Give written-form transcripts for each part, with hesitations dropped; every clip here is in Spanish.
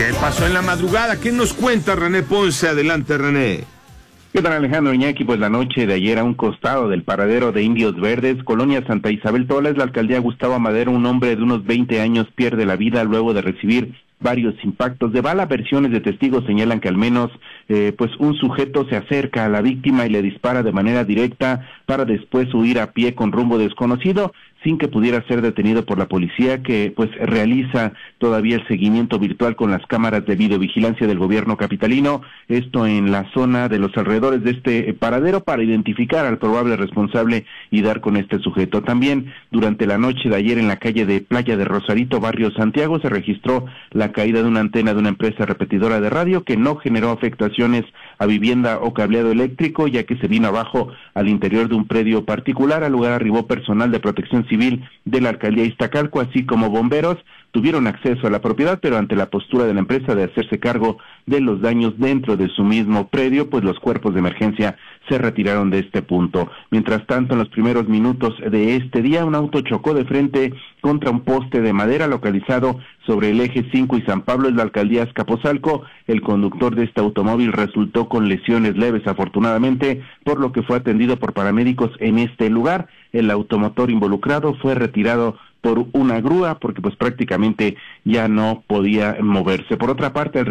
¿Qué pasó en la madrugada? ¿Qué nos cuenta René Ponce? Adelante, René. ¿Qué tal, Alejandro Iñaki? Pues la noche de ayer, a un costado del paradero de Indios Verdes, Colonia Santa Isabel Toles, la alcaldía Gustavo Amadero, un hombre de unos 20 años pierde la vida luego de recibir varios impactos de bala. Versiones de testigos señalan que al menos pues un sujeto se acerca a la víctima y le dispara de manera directa para después huir a pie con rumbo desconocido, sin que pudiera ser detenido por la policía, que pues realiza todavía el seguimiento virtual con las cámaras de videovigilancia del gobierno capitalino, esto en la zona de los alrededores de este paradero, para identificar al probable responsable y dar con este sujeto. También durante la noche de ayer en la calle de Playa de Rosarito, barrio Santiago, se registró la caída de una antena de una empresa repetidora de radio que no generó afectaciones a vivienda o cableado eléctrico, ya que se vino abajo al interior de un predio particular. Al lugar arribó personal de protección civil de la alcaldía Iztacalco, así como bomberos. Tuvieron acceso a la propiedad, pero ante la postura de la empresa de hacerse cargo de los daños dentro de su mismo predio, pues los cuerpos de emergencia se retiraron de este punto. Mientras tanto, en los primeros minutos de este día, un auto chocó de frente contra un poste de madera localizado sobre el eje 5 y San Pablo, en la alcaldía Azcapotzalco. El conductor de este automóvil resultó con lesiones leves, afortunadamente, por lo que fue atendido por paramédicos en este lugar. El automotor involucrado fue retirado por una grúa porque pues prácticamente ya no podía moverse. Por otra parte,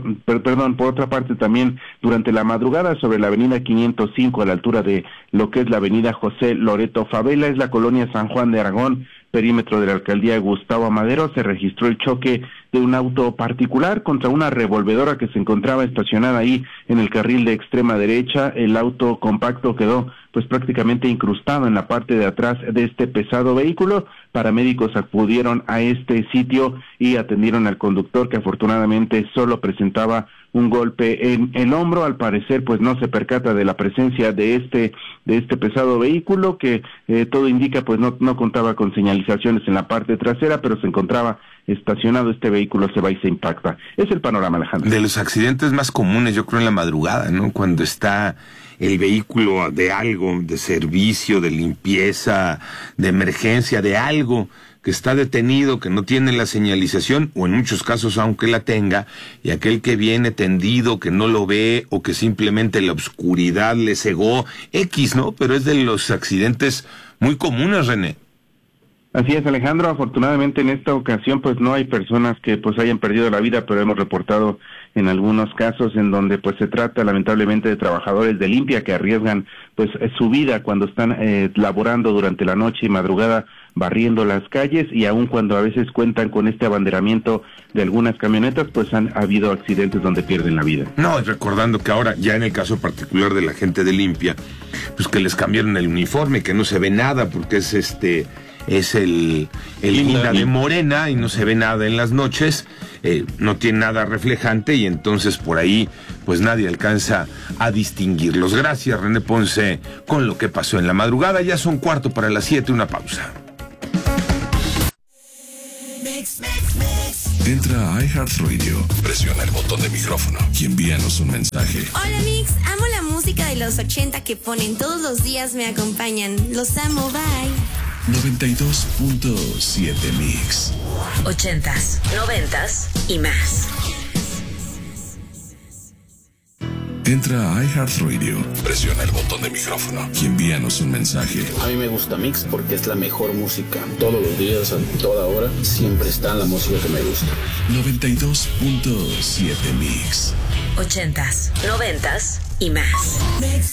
también durante la madrugada sobre la avenida 505 a la altura de lo que es la avenida José Loreto Favela, es la colonia San Juan de Aragón, perímetro de la alcaldía Gustavo Amadero, se registró el choque de un auto particular contra una revolvedora que se encontraba estacionada ahí en el carril de extrema derecha. El auto compacto quedó pues prácticamente incrustado en la parte de atrás de este pesado vehículo. Paramédicos acudieron a este sitio y atendieron al conductor, que afortunadamente solo presentaba un golpe en el hombro. Al parecer pues no se percata de la presencia de este pesado vehículo, que todo indica pues no contaba con señalizaciones en la parte trasera, pero se encontraba estacionado este vehículo, se va y se impacta. Es el panorama, Alejandro. De los accidentes más comunes, yo creo, en la madrugada, ¿no? Cuando está el vehículo de algo, de servicio, de limpieza, de emergencia, de algo que está detenido, que no tiene la señalización, o en muchos casos aunque la tenga, y aquel que viene tendido, que no lo ve, o que simplemente la oscuridad le cegó, X, ¿no? Pero es de los accidentes muy comunes, René. Así es, Alejandro. Afortunadamente en esta ocasión pues no hay personas que pues hayan perdido la vida, pero hemos reportado en algunos casos en donde pues se trata lamentablemente de trabajadores de limpia que arriesgan pues su vida cuando están laborando durante la noche y madrugada, barriendo las calles, y aun cuando a veces cuentan con este abanderamiento de algunas camionetas, pues han habido accidentes donde pierden la vida. No, recordando que ahora, ya en el caso particular de la gente de limpia, pues que les cambiaron el uniforme, que no se ve nada porque es el guinda de Morena y no se ve nada en las noches, no tiene nada reflejante, y entonces por ahí pues nadie alcanza a distinguirlos. Gracias, René Ponce, con lo que pasó en la madrugada. Ya son 6:45, una pausa. Entra a iHeartRadio, presiona el botón de micrófono y envíanos un mensaje. Hola Mix, amo la música de los 80 que ponen todos los días, me acompañan. Los amo, bye. 92.7 Mix. 80s, 90s y más. Entra a iHeartRadio, presiona el botón de micrófono y envíanos un mensaje. A mí me gusta Mix porque es la mejor música. Todos los días, a toda hora, siempre está la música que me gusta. 92.7 Mix. 80s, 90s y más.